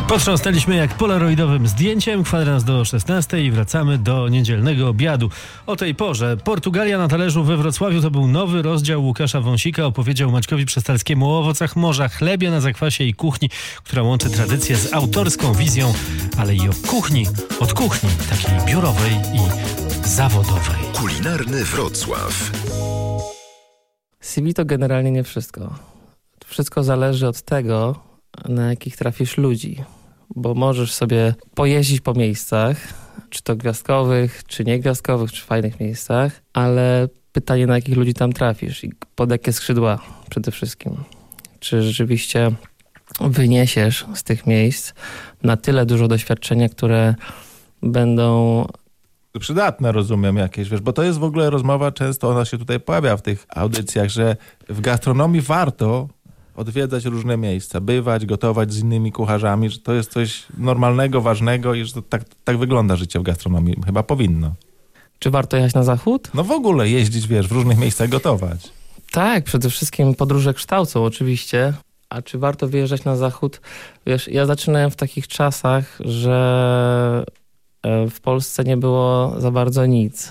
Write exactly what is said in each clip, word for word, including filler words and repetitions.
Potrząsnęliśmy jak polaroidowym zdjęciem, kwadrans do szesnastej i wracamy do niedzielnego obiadu. O tej porze Portugalia na talerzu we Wrocławiu to był nowy rozdział Łukasza Wąsika. Opowiedział Maćkowi Przestalskiemu o owocach morza, chlebie na zakwasie i kuchni, która łączy tradycję z autorską wizją, ale i o kuchni, od kuchni takiej biurowej i zawodowej. Kulinarny Wrocław. C V to generalnie nie wszystko. Wszystko zależy od tego, na jakich trafisz ludzi, bo możesz sobie pojeździć po miejscach, czy to gwiazdkowych, czy niegwiazdkowych, czy fajnych miejscach, ale pytanie, na jakich ludzi tam trafisz i pod jakie skrzydła przede wszystkim. Czy rzeczywiście wyniesiesz z tych miejsc na tyle dużo doświadczenia, które będą przydatne, rozumiem, jakieś, wiesz, bo to jest w ogóle rozmowa, często ona się tutaj pojawia w tych audycjach, że w gastronomii warto odwiedzać różne miejsca, bywać, gotować z innymi kucharzami, że to jest coś normalnego, ważnego i że to tak, tak wygląda życie w gastronomii. Chyba powinno. Czy warto jechać na zachód? No w ogóle jeździć, wiesz, w różnych miejscach gotować. Tak, przede wszystkim podróże kształcą oczywiście. A czy warto wyjeżdżać na zachód? Wiesz, ja zaczynałem w takich czasach, że w Polsce nie było za bardzo nic.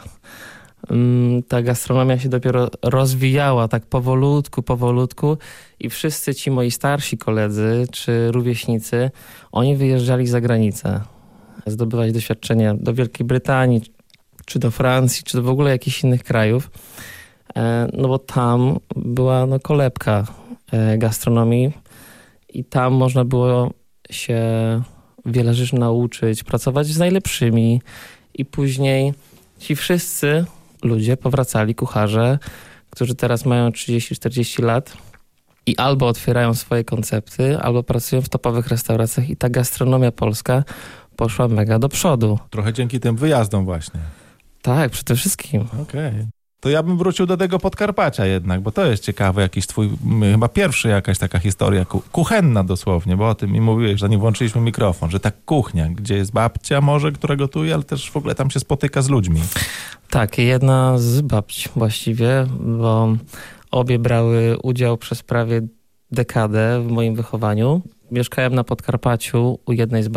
Ta gastronomia się dopiero rozwijała tak powolutku, powolutku i wszyscy ci moi starsi koledzy czy rówieśnicy, oni wyjeżdżali za granicę, zdobywać doświadczenia do Wielkiej Brytanii, czy do Francji, czy do w ogóle jakichś innych krajów, no bo tam była no, kolebka gastronomii i tam można było się wiele rzeczy nauczyć, pracować z najlepszymi i później ci wszyscy ludzie powracali, kucharze, którzy teraz mają trzydzieści czterdzieści lat i albo otwierają swoje koncepty, albo pracują w topowych restauracjach i ta gastronomia polska poszła mega do przodu. Trochę dzięki tym wyjazdom właśnie. Tak, przede wszystkim. Okej. Okay. To ja bym wrócił do tego Podkarpacia jednak, bo to jest ciekawe, jakiś twój, chyba pierwszy jakaś taka historia ku, kuchenna dosłownie, bo o tym mi mówiłeś, zanim włączyliśmy mikrofon, że tak kuchnia, gdzie jest babcia może, która gotuje, ale też w ogóle tam się spotyka z ludźmi. Tak, jedna z babci właściwie, bo obie brały udział przez prawie dekadę w moim wychowaniu. Mieszkałem na Podkarpaciu u jednej z